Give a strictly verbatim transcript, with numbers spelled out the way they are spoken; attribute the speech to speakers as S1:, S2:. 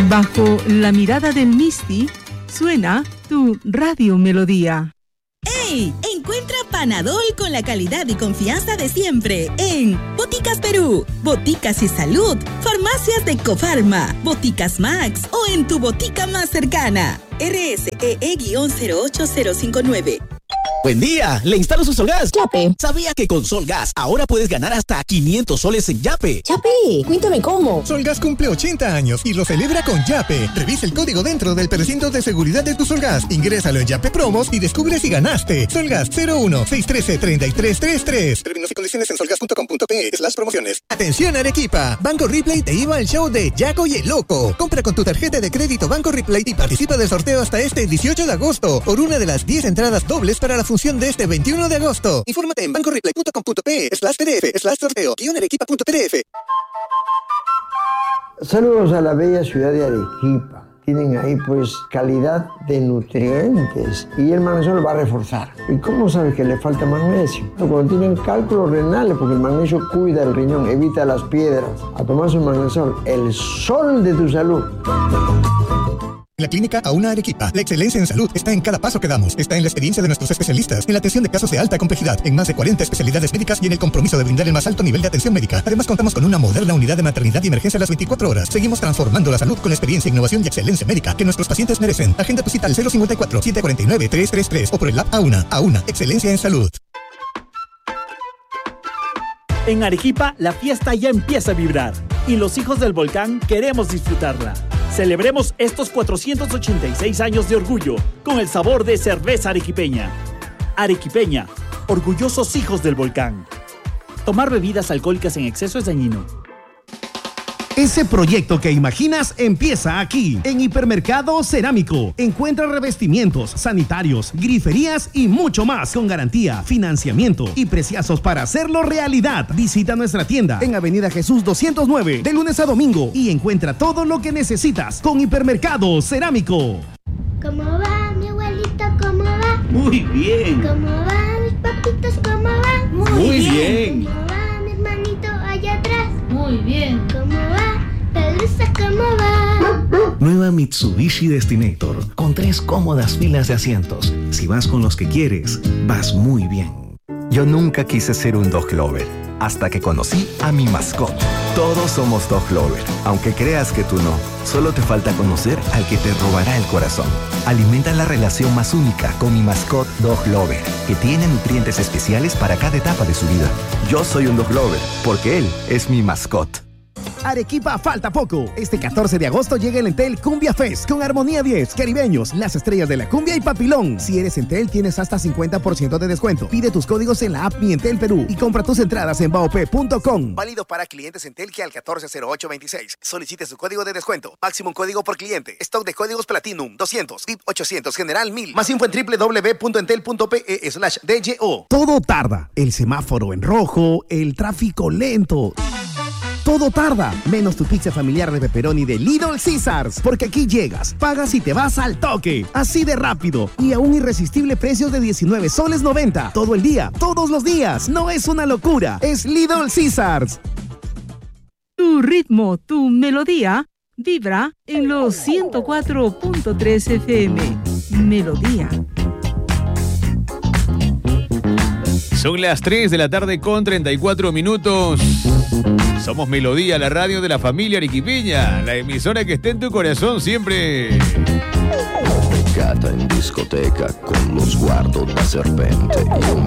S1: Bajo la mirada del Misti, suena tu Radio Melodía.
S2: ¡Ey! Encuentra Panadol con la calidad y confianza de siempre en Boticas Perú, Boticas y Salud, Farmacias de Cofarma, Boticas Max o en tu botica más cercana. R S E E cero ocho cero cinco nueve.
S3: Buen día, le instalo su Solgas.
S4: Yape.
S3: ¿Sabía que con Solgas ahora puedes ganar hasta quinientos soles en Yape?
S4: Yape, cuéntame cómo.
S5: Solgas cumple ochenta años y lo celebra con Yape. Revisa el código dentro del precinto de seguridad de tu Solgas. Ingrésalo en Yape Promos y descubre si ganaste. Solgas cero uno seis uno tres tres tres tres tres. Términos y condiciones en solgas punto com punto pe slash promociones. Atención Arequipa. Banco Replay te iba al show de Yaco y el Loco. Compra con tu tarjeta de crédito Banco Replay y participa del sorteo hasta este dieciocho de agosto por una de las diez entradas dobles para la función de este veintiuno de agosto. Infórmate en banco replay punto com punto pe slash pdf slash sorteo guión arequipa punto pdf.
S6: Saludos a la bella ciudad de Arequipa. Tienen ahí pues calidad de nutrientes y el magnesio lo va a reforzar. ¿Y cómo sabes que le falta magnesio? Cuando tienen cálculos renales, porque el magnesio cuida el riñón, evita las piedras. A tomar su magnesol, el sol de tu salud.
S5: La clínica Auna Arequipa. La excelencia en salud está en cada paso que damos. Está en la experiencia de nuestros especialistas, en la atención de casos de alta complejidad, en más de cuarenta especialidades médicas y en el compromiso de brindar el más alto nivel de atención médica. Además, contamos con una moderna unidad de maternidad y emergencia a las veinticuatro horas. Seguimos transformando la salud con experiencia, innovación y excelencia médica que nuestros pacientes merecen. Agenda tu cita al cero cinco cuatro, siete cuatro nueve, tres tres tres o por el app Auna. Auna, excelencia en salud.
S7: En Arequipa, la fiesta ya empieza a vibrar y los hijos del volcán queremos disfrutarla. Celebremos estos cuatrocientos ochenta y seis años de orgullo con el sabor de cerveza arequipeña. Arequipeña, orgullosos hijos del volcán. Tomar bebidas alcohólicas en exceso es dañino.
S8: Ese proyecto que imaginas empieza aquí, en Hipermercado Cerámico. Encuentra revestimientos, sanitarios, griferías y mucho más con garantía, financiamiento y preciazos para hacerlo realidad. Visita nuestra tienda en Avenida Jesús doscientos nueve de lunes a domingo y encuentra todo lo que necesitas con Hipermercado Cerámico.
S9: ¿Cómo va mi abuelito? ¿Cómo va?
S10: Muy bien.
S9: ¿Cómo van mis papitos? ¿Cómo van?
S10: Muy, Muy bien.
S9: bien. ¿Cómo va mi hermanito allá atrás?
S11: Muy bien.
S9: ¿Cómo va? Pelusa, ¿cómo va?
S12: Nueva Mitsubishi Destinator, con tres cómodas filas de asientos. Si vas con los que quieres, vas muy bien.
S13: Yo nunca quise ser un dog lover, hasta que conocí a mi mascota. Todos somos dog lover, aunque creas que tú no. Solo te falta conocer al que te robará el corazón. Alimenta la relación más única con mi mascota Dog Lover, que tiene nutrientes especiales para cada etapa de su vida. Yo soy un dog lover, porque él es mi mascota.
S8: Arequipa, falta poco. Este catorce de agosto llega el Entel Cumbia Fest con Armonía diez, Caribeños, las estrellas de la cumbia y Papilón. Si eres Entel, tienes hasta cincuenta por ciento de descuento. Pide tus códigos en la app Mi Entel Perú y compra tus entradas en baop punto com.
S14: Válido para clientes Entel que al catorce cero ocho veintiséis. Solicite su código de descuento. Máximo código por cliente. Stock de códigos Platinum doscientos, V I P ochocientos, General mil. Más info en doble u doble u doble u punto entel punto pe slash D J O.
S8: Todo tarda. El semáforo en rojo, el tráfico lento. Todo tarda, menos tu pizza familiar de pepperoni de Little Caesars, porque aquí llegas, pagas y te vas al toque, así de rápido y a un irresistible precio de diecinueve soles noventa, todo el día, todos los días. No es una locura, es Little Caesars.
S1: Tu ritmo, tu melodía, vibra en los ciento cuatro punto tres F M. Melodía.
S15: Son las tres de la tarde con treinta y cuatro minutos. Somos Melodía, la radio de la familia arequipeña, la emisora que está en tu corazón siempre.
S16: Beccata in discoteca con lo sguardo da serpente. Io